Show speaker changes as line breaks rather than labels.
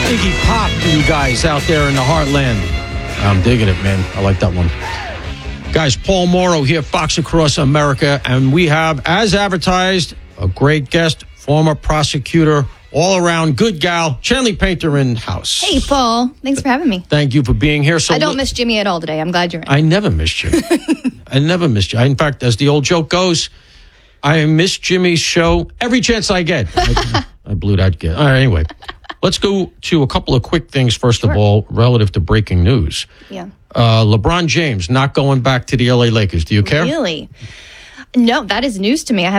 Iggy Pop to you guys out there in the heartland. I'm digging it, man. I like that one. Guys, Paul Morrow here, Fox Across America, and we have, as advertised, a great guest, former prosecutor, all-around good gal, Chanley Painter in house.
Hey, Paul. Thanks for having me.
Thank you for being here. So
I don't miss Jimmy at all today. I'm glad you're in.
I never missed you. I never missed you. In fact, as the old joke goes, I miss Jimmy's show every chance I get. I blew that kid. All right, anyway. Let's go to a couple of quick things, first of all, relative to breaking news.
Yeah.
LeBron James not going back to the LA Lakers. Do you care?
Really? No, that is news to me. I